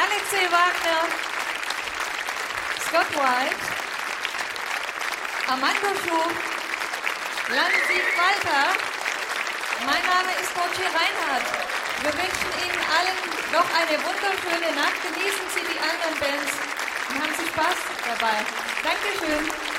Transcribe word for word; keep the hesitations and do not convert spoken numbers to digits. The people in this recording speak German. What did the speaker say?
Alexei Wagner, Scott White, Armando Schub, Lansied Walter. Mein Name ist Dorothee Reinhardt. Wir wünschen Ihnen allen noch eine wunderschöne Nacht. Genießen Sie die anderen Bands und haben Sie Spaß dabei. Dankeschön.